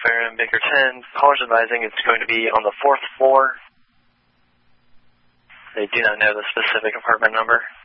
Fairham Baker 10. Callers advising it's going to be on the 4th floor. They do not know the specific apartment number.